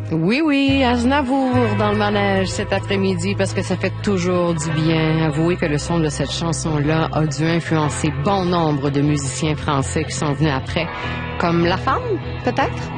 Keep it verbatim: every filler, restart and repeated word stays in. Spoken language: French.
Oui, oui, Aznavour dans le manège cet après-midi parce que ça fait toujours du bien. Avouez que le son de cette chanson-là a dû influencer bon nombre de musiciens français qui sont venus après. Comme La Femme, peut-être?